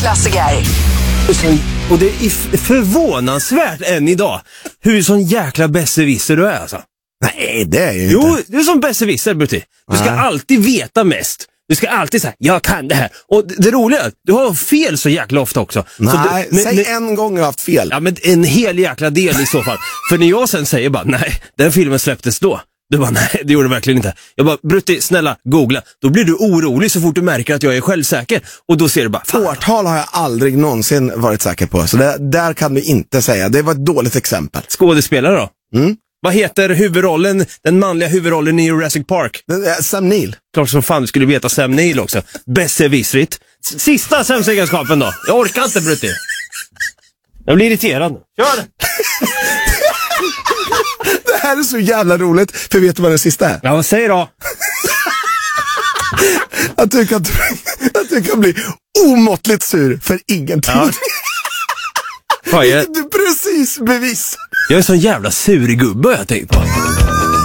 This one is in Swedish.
klassiker. Och det är förvånansvärt än idag hur sån jäkla besserwisser du är alltså. Nej, det är ju Jo, inte. du är som besserwisser, Brutti. Du ska alltid veta mest. Du ska alltid säga, jag kan det här. Och det roliga är, du har fel så jäkla ofta också. Nej, så säg en gång jag har haft fel. Ja, men en hel jäkla del i så fall. För när jag sen säger bara, nej, den filmen släpptes då. Du bara, nej, det gjorde det verkligen inte. Jag bara, Brutti, snälla, googla. Då blir du orolig så fort du märker att jag är självsäker. Och då ser du bara, fan. Årtal har jag aldrig någonsin varit säker på. Så där kan du inte säga. Det var ett dåligt exempel. Skådespelare då? Vad heter huvudrollen, den manliga huvudrollen i Jurassic Park? Sam Neill. Klart som fan du skulle veta Sam Neill också. Besserwissrigt. Sista sämstegenskapen då. Jag orkar inte, Brutti. Jag blir irriterad. Kör! Det här är så jävla roligt. För vet du vad den sista är? Ja, vad säger då? Att du kan bli omåttligt sur för ingenting. Ja. Fan, Du precis bevis. jag är sån jävla surgubbe jag tänker på.